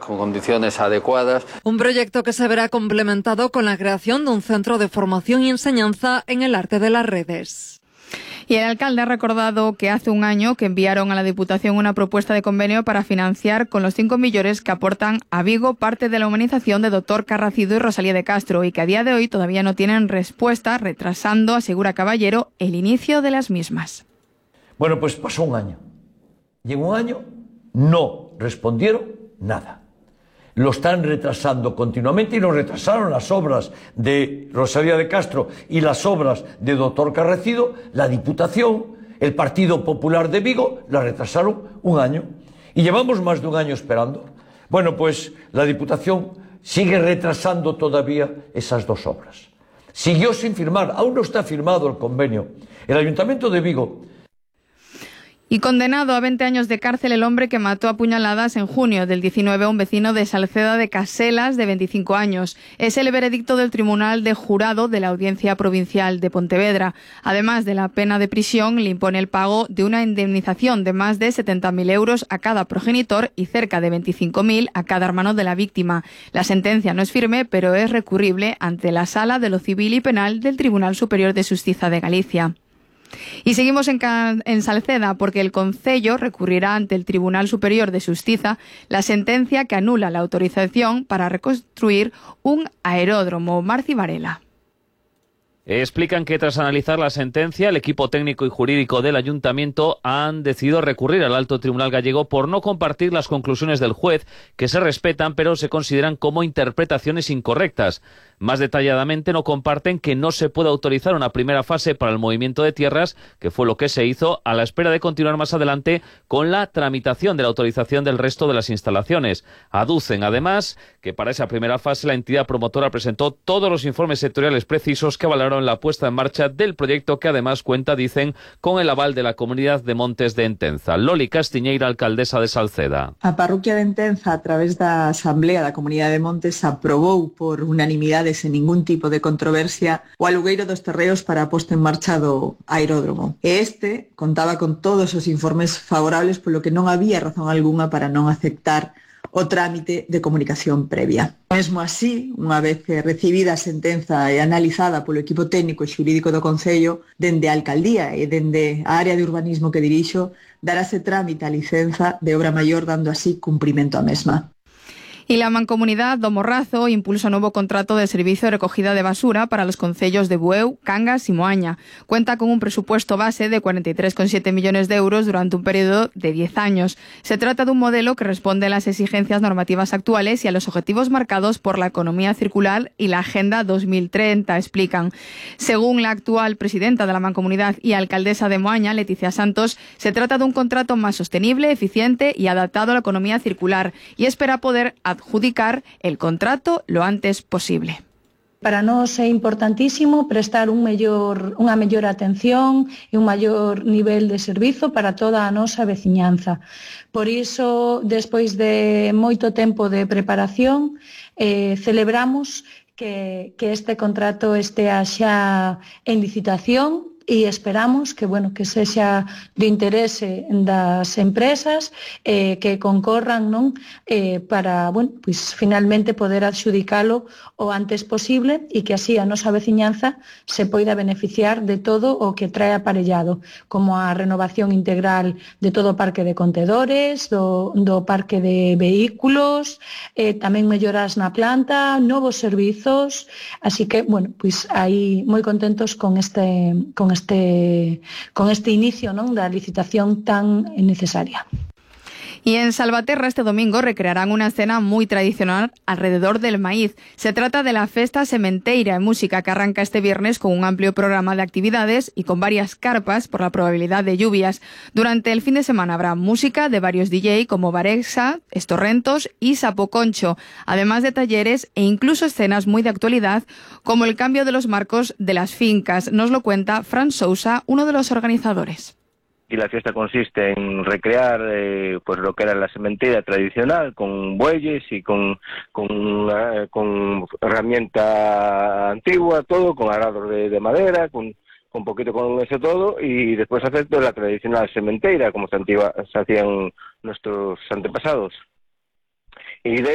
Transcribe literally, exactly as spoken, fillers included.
con condiciones adecuadas. Un proyecto que se verá complementado con la creación de un centro de formación y enseñanza en el arte de las redes. Y el alcalde ha recordado que hace un año que enviaron a la Diputación una propuesta de convenio para financiar con los cinco millones que aportan a Vigo parte de la humanización de Doctor Carracido y Rosalía de Castro y que a día de hoy todavía no tienen respuesta, retrasando, asegura Caballero, el inicio de las mismas. Bueno, pues pasó un año. Y en un año no respondieron nada. Lo están retrasando continuamente y lo retrasaron las obras de Rosalía de Castro y las obras de Doctor Carracido, la Diputación, el Partido Popular de Vigo, la retrasaron un año. Y llevamos más de un año esperando. Bueno, pues la Diputación sigue retrasando todavía esas dos obras. Siguió sin firmar, aún no está firmado el convenio. El Ayuntamiento de Vigo. Y condenado a veinte años de cárcel el hombre que mató a puñaladas en junio del diecinueve a un vecino de Salceda de Caselas de veinticinco años. Es el veredicto del Tribunal de Jurado de la Audiencia Provincial de Pontevedra. Además de la pena de prisión, le impone el pago de una indemnización de más de setenta mil euros a cada progenitor y cerca de veinticinco mil a cada hermano de la víctima. La sentencia no es firme, pero es recurrible ante la Sala de lo Civil y Penal del Tribunal Superior de Xustiza de Galicia. Y seguimos en, en Salceda porque el Concello recurrirá ante el Tribunal Superior de Xustiza la sentencia que anula la autorización para reconstruir un aeródromo. Marci Varela. Explican que tras analizar la sentencia, el equipo técnico y jurídico del Ayuntamiento han decidido recurrir al Alto Tribunal gallego por no compartir las conclusiones del juez, que se respetan pero se consideran como interpretaciones incorrectas. Más detalladamente, no comparten que no se puede autorizar una primera fase para el movimiento de tierras, que fue lo que se hizo, a la espera de continuar más adelante con la tramitación de la autorización del resto de las instalaciones. Aducen, además, que para esa primera fase la entidad promotora presentó todos los informes sectoriales precisos que avalaron la puesta en marcha del proyecto, que además cuenta, dicen, con el aval de la Comunidad de Montes de Entenza. Loli Castiñeira, alcaldesa de Salceda. A parroquia de Entenza, a través da Asamblea da Comunidade de Montes, aprobou por unanimidade sen ningún tipo de controversia o alugueiro dos terreos para a posta en marcha do aeródromo. E este contaba con todos os informes favorables, polo que non había razón algunha para non aceptar o trámite de comunicación previa. Mesmo así, unha vez recibida a sentenza e analizada polo equipo técnico e xurídico do Concello, dende a Alcaldía e dende a área de urbanismo que dirixo, darase trámite a licenza de obra maior, dando así cumprimento á mesma. Y la Mancomunidad do Morrazo impulsa un nuevo contrato de servicio de recogida de basura para los concellos de Bueu, Cangas y Moaña. Cuenta con un presupuesto base de cuarenta y tres coma siete millones de euros durante un periodo de diez años. Se trata de un modelo que responde a las exigencias normativas actuales y a los objetivos marcados por la economía circular y la Agenda dos mil treinta, explican. Según la actual presidenta de la Mancomunidad y alcaldesa de Moaña, Leticia Santos, se trata de un contrato más sostenible, eficiente y adaptado a la economía circular, y espera poder adjudicar el contrato lo antes posible. Para nós é importantísimo prestar un mellor, unha mellor atención e un maior nivel de servizo para toda a nosa veciñanza. Por iso, despois de moito tempo de preparación, eh, celebramos que, que este contrato estea xa en licitación e esperamos que, bueno, que sexa de interese das empresas, eh, que concorran, non, eh, para, bueno, pues, finalmente poder adxudicalo o antes posible e que así a nosa veciñanza se poida beneficiar de todo o que trae aparellado, como a renovación integral de todo o parque de contedores, do, do parque de vehículos, eh, tamén melloras na planta, novos servizos, así que, bueno, pues aí moi contentos con este con este con este inicio, non, da licitación tan necesaria. Y en Salvaterra este domingo recrearán una escena muy tradicional alrededor del maíz. Se trata de la Festa Sementeira en Música, que arranca este viernes con un amplio programa de actividades y con varias carpas por la probabilidad de lluvias. Durante el fin de semana habrá música de varios D J como Varexa, Estorrentos y Sapoconcho, además de talleres e incluso escenas muy de actualidad como el cambio de los marcos de las fincas. Nos lo cuenta Fran Sousa, uno de los organizadores. Y la fiesta consiste en recrear eh, pues lo que era la sementera tradicional, con bueyes y con con, uh, con herramienta antigua, todo, con arados de, de madera, con un poquito con eso todo, y después hacer toda la tradicional sementera, como se, antigua, se hacían nuestros antepasados. Y de